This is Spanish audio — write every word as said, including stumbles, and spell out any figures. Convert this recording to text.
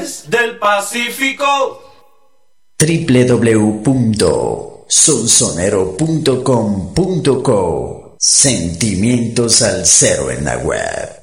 Reyes del Pacífico. w w w punto sonsonero punto com punto co. Sentimientos al cero en la web.